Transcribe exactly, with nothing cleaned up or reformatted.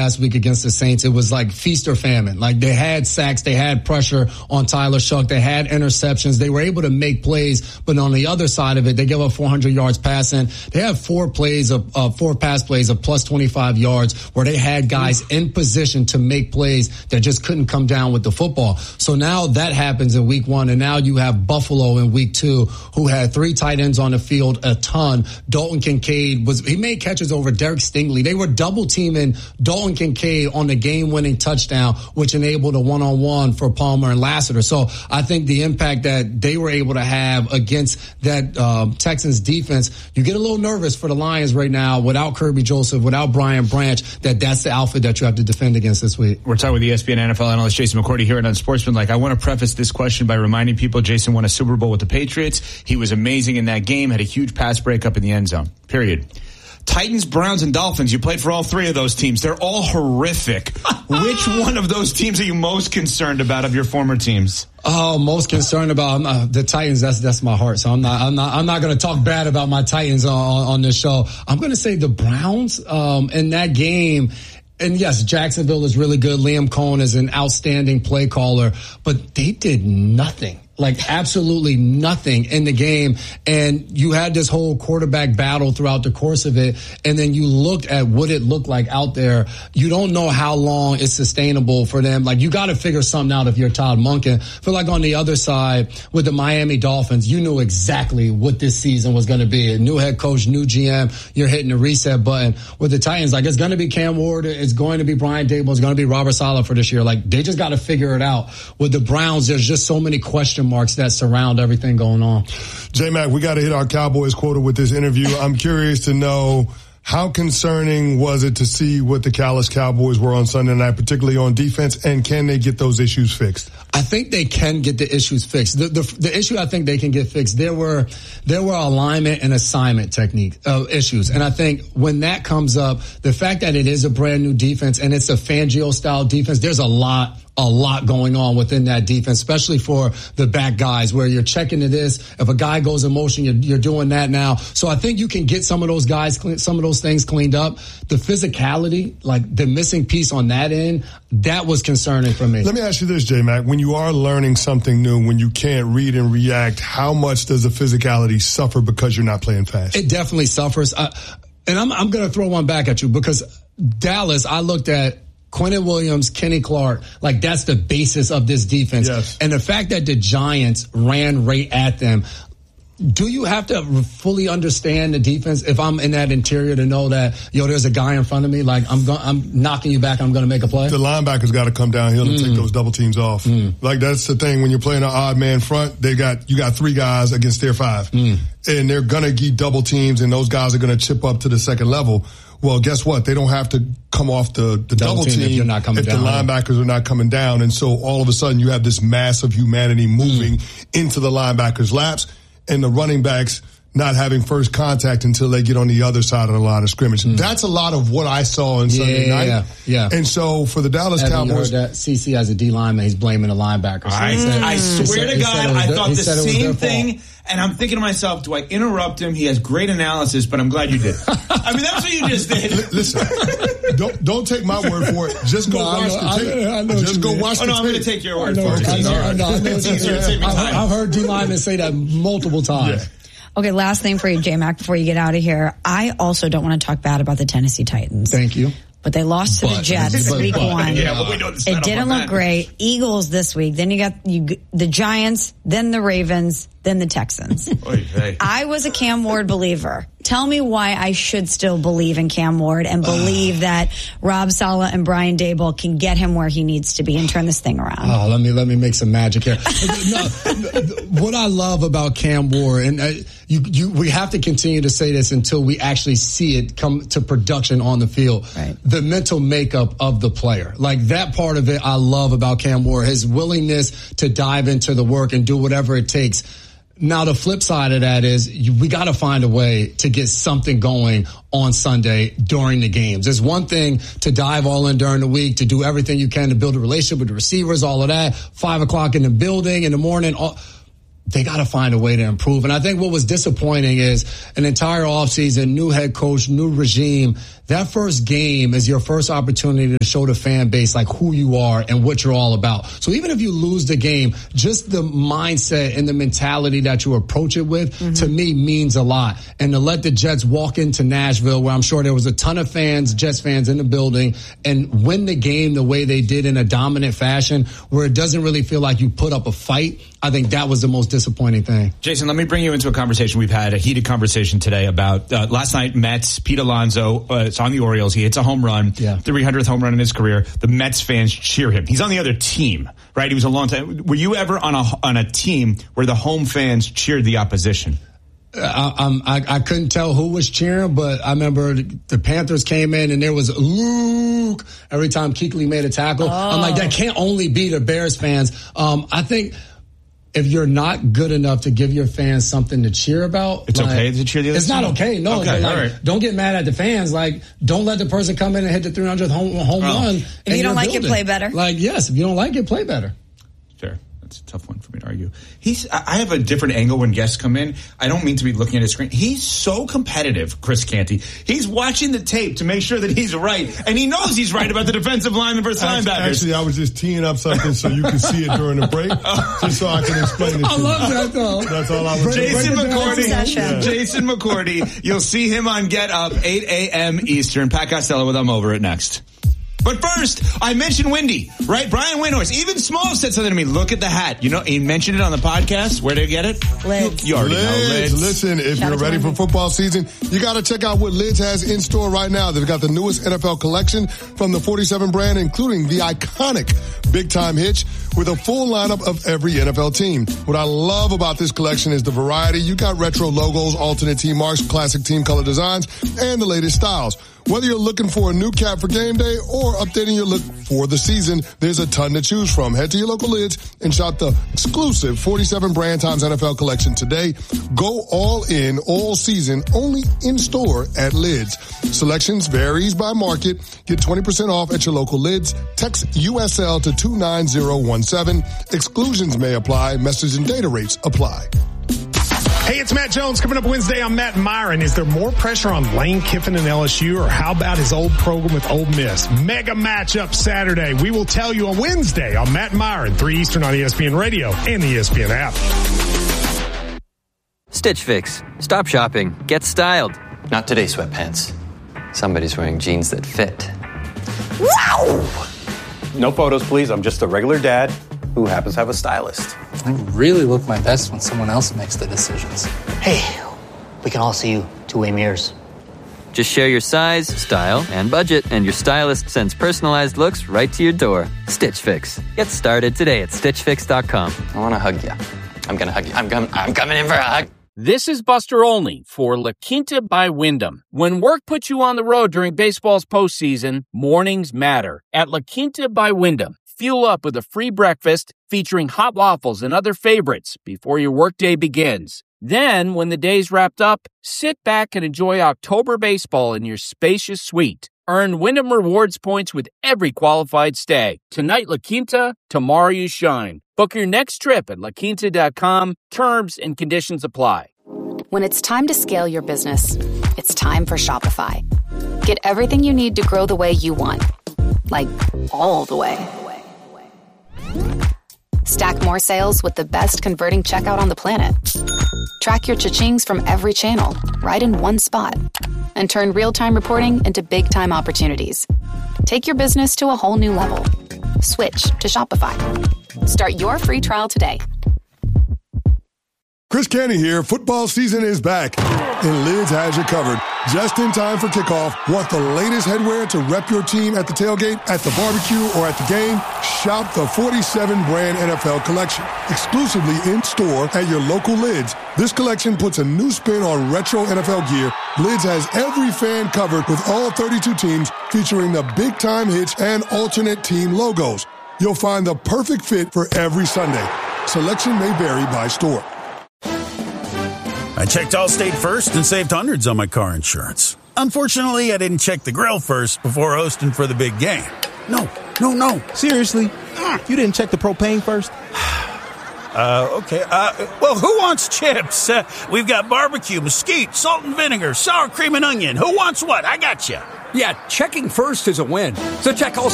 last week against the Saints, it was like feast or famine. Like they had sacks, they had pressure on Tyler Shough, they had interceptions, they were able to make plays, but on the other side of it, they give up four hundred yards passing. They have four plays of, uh, four pass plays of plus twenty-five yards where they had guys in position to make plays that just couldn't come down with the football. So now that happens in week one, and now you have Buffalo in week two, who had three tight ends on the field a ton. Dalton Kincaid was, he made catches over Derek Stingley. They were double teaming Dalton Kincaid on the game winning touchdown, which enabled a one on one for Palmer and Lassiter. So I think the impact that they were able to have against that uh, Texans defense, you get a little nervous for the Lions right now without Kirby Joseph, without Brian Branch, that that's the outfit that you have to defend against this week. We're talking with E S P N N F L analyst Jason McCourty here at Unsportsmanlike. I want to preface this question by reminding people Jason won a Super Bowl with the Patriots. He was amazing in that game, had a huge pass breakup in the end zone, period. Titans, Browns, and Dolphins, you played for all three of those teams. They're all horrific. Which one of those teams are you most concerned about of your former teams? Oh, most concerned about uh, the Titans. That's that's my heart. So I'm not I'm not I'm not going to talk bad about my Titans on, on this show. I'm going to say the Browns um, in that game. And yes, Jacksonville is really good. Liam Cohen is an outstanding play caller, but they did nothing. Like absolutely nothing in the game. And you had this whole quarterback battle throughout the course of it. And then you looked at what it looked like out there. You don't know how long it's sustainable for them. Like you got to figure something out if you're Todd Monken. I feel like on the other side with the Miami Dolphins, you knew exactly what this season was going to be. A new head coach, new G M, you're hitting the reset button. With the Titans, like it's going to be Cam Ward. It's going to be Brian Daboll. It's going to be Robert Saleh for this year. Like they just got to figure it out. With the Browns, there's just so many question marks that surround everything going on. J-Mac, we got to hit our Cowboys quota with this interview. I'm curious to know, how concerning was it to see what the Dallas Cowboys were on Sunday night, particularly on defense, and can they get those issues fixed? I think they can get the issues fixed. The, the, the issue I think they can get fixed, there were there were alignment and assignment technique uh, issues. And I think when that comes up, the fact that it is a brand new defense and it's a Fangio-style defense, there's a lot a lot going on within that defense, especially for the back guys where you're checking to this. If a guy goes in motion, you're, you're doing that now. So I think you can get some of those guys, some of those things cleaned up. The physicality, like the missing piece on that end, that was concerning for me. Let me ask you this, J-Mac. When you are learning something new, when you can't read and react, how much does the physicality suffer because you're not playing fast? It definitely suffers. I, and I'm, I'm going to throw one back at you because Dallas, I looked at Quentin Williams, Kenny Clark, like that's the basis of this defense. Yes. And the fact that the Giants ran right at them, do you have to fully understand the defense if I'm in that interior to know that, yo, there's a guy in front of me, like I'm go- I'm knocking you back, I'm going to make a play? The linebackers got to come downhill and mm. take those double teams off. Mm. Like that's the thing when you're playing an odd man front, they got you got three guys against their five. Mm. And they're going to get double teams and those guys are going to chip up to the second level. Well, guess what? They don't have to come off the, the double, double team, team if, you're not coming if down, the linebackers right? are not coming down. And so all of a sudden you have this mass of humanity moving mm. into the linebackers' laps and the running backs not having first contact until they get on the other side of the line of scrimmage. Mm. That's a lot of what I saw on yeah, Sunday night. Yeah, yeah. And so for the Dallas Have Cowboys. You heard that? C C as a D lineman, he's blaming the linebackers. I, said, I swear said, to God, I thought the same thing. Fault. And I'm thinking to myself, do I interrupt him? He has great analysis, but I'm glad you did. I mean, that's what you just did. Listen, don't don't take my word for it. Just go no, watch know, the tape. I know, I know Just go watch oh, the no, tape. I'm going to take your word I know, for it. I know, I know, I know, it's easier to take me time. I've heard D linemen say that multiple times. Yeah. Okay, last thing for you, J-Mac, before you get out of here. I also don't want to talk bad about the Tennessee Titans. Thank you. But they lost to but, the Jets but, week but, one. Yeah, but we know the it didn't look that. great. Eagles this week. Then you got you, the Giants, then the Ravens, then the Texans. Oy, hey. I was a Cam Ward believer. Tell me why I should still believe in Cam Ward and believe that Rob Saleh and Brian Daboll can get him where he needs to be and turn this thing around. Oh, let me let me make some magic here. No, what I love about Cam Ward, and uh, you, you, we have to continue to say this until we actually see it come to production on the field. Right. The mental makeup of the player, like that part of it, I love about Cam Ward. His willingness to dive into the work and do whatever it takes. Now, the flip side of that is you, we got to find a way to get something going on Sunday during the games. It's one thing to dive all in during the week, to do everything you can to build a relationship with the receivers, all of that. Five o'clock in the building in the morning. All, they got to find a way to improve. And I think what was disappointing is an entire offseason, new head coach, new regime. that first game is your first opportunity to show the fan base like who you are and what you're all about. So even if you lose the game, just the mindset and the mentality that you approach it with, mm-hmm. to me, means a lot. And to let the Jets walk into Nashville, where I'm sure there was a ton of fans, Jets fans in the building, and win the game the way they did in a dominant fashion, where it doesn't really feel like you put up a fight, I think that was the most disappointing thing. Jason, let me bring you into a conversation. We've had a heated conversation today about uh, last night, Mets, Pete Alonso, uh, it's on the Orioles. He hits a home run, yeah. three hundredth home run in his career. The Mets fans cheer him. He's on the other team, right? He was a long time. Were you ever on a on a team where the home fans cheered the opposition? I, um, I, I couldn't tell who was cheering, but I remember the Panthers came in and there was Luke every time Kuechly made a tackle. Oh. I'm like, that can't only be the Bears fans. Um, I think if you're not good enough to give your fans something to cheer about, it's like, okay to cheer the other It's team? not okay. No, okay, like, all right. Don't get mad at the fans. Like, don't let the person come in and hit the three hundredth home, home oh. run. If you don't like building. it, play better. Like, yes, if you don't like it, play better. Fair. That's a tough one for me to argue. He's. I have a different angle when guests come in. I don't mean to be looking at his screen. He's so competitive, Chris Canty. He's watching the tape to make sure that he's right, and he knows he's right about the defensive lineman versus actually, linebackers. Actually, I was just teeing up something so you can see it during the break, just so I can explain it to I you. love that, though. That's all I was Jason doing. McCourty. Yeah. Jason McCourty. You'll see him on Get Up, eight a.m. Eastern. Pat Costello with I'm Over It next. But first, I mentioned Windy, right? Brian Windhorst. Even Small said something to me. Look at the hat. You know, he mentioned it on the podcast. Where did he get it? Lids. You, you already Lids. know Lids. Listen, if Shout you're ready for Wendy. football season, you got to check out what Lids has in store right now. They've got the newest N F L collection from the forty-seven brand, including the iconic Big Time Hitch with a full lineup of every N F L team. What I love about this collection is the variety. You got retro logos, alternate team marks, classic team color designs, and the latest styles. Whether you're looking for a new cap for game day or updating your look for the season, there's a ton to choose from. Head to your local Lids and shop the exclusive forty-seven brand times N F L collection today. Go all in all season, only in store at Lids. Selections varies by market. Get twenty percent off at your local Lids. Text U S L to two nine zero one seven. Exclusions may apply. Message and data rates apply. Hey, it's Matt Jones. Coming up Wednesday on Matt and Myron. Is there more pressure on Lane Kiffin and L S U, or how about his old program with Ole Miss? Mega matchup Saturday. We will tell you on Wednesday on Matt and Myron, three Eastern on E S P N Radio and the E S P N app. Stitch Fix. Stop shopping. Get styled. Not today, sweatpants. Somebody's wearing jeans that fit. Wow! No photos, please. I'm just a regular dad who happens to have a stylist. I really look my best when someone else makes the decisions. Hey, we can all see you two-way mirrors. Just share your size, style, and budget, and your stylist sends personalized looks right to your door. Stitch Fix. Get started today at stitch fix dot com. I want to hug you. I'm going to hug you. I'm, com- I'm coming in for a hug. This is Buster Olney for La Quinta by Wyndham. When work puts you on the road during baseball's postseason, mornings matter. At La Quinta by Wyndham, fuel up with a free breakfast featuring hot waffles and other favorites before your workday begins. Then, when the day's wrapped up, sit back and enjoy October baseball in your spacious suite. Earn Wyndham Rewards points with every qualified stay. Tonight, La Quinta, tomorrow you shine. Book your next trip at la quinta dot com. Terms and conditions apply. When it's time to scale your business, it's time for Shopify. Get everything you need to grow the way you want. Like, all the way. Stack more sales with the best converting checkout on the planet. Track your cha-chings from every channel, right in one spot. And turn real-time reporting into big-time opportunities. Take your business to a whole new level. Switch to Shopify. Start your free trial today. Chris Canty here. Football season is back, and Lids has you covered. Just in time for kickoff. Want the latest headwear to rep your team at the tailgate, at the barbecue, or at the game? Shop the forty-seven brand N F L collection, exclusively in store at your local Lids. This collection puts a new spin on retro N F L gear. Lids has every fan covered with all thirty-two teams, featuring the Big Time Hitch and alternate team logos. You'll find the perfect fit for every Sunday. Selection may vary by store. I checked Allstate first and saved hundreds on my car insurance. Unfortunately, I didn't check the grill first before hosting for the big game. No, no, no. Seriously? You didn't check the propane first? Uh, okay. Uh, well, who wants chips? Uh, we've got barbecue, mesquite, salt and vinegar, sour cream and onion. Who wants what? I got you. Yeah, checking first is a win. So check all